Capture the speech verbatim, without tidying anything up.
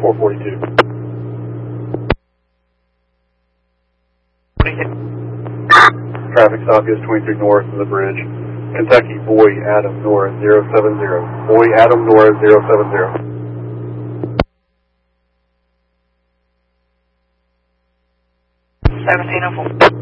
four forty-two. Traffic stop is twenty-three north of the bridge. Kentucky, Boy, Adam, Nora, zero seven zero. Boy, Adam, Nora, zero seven zero. seventeen oh four.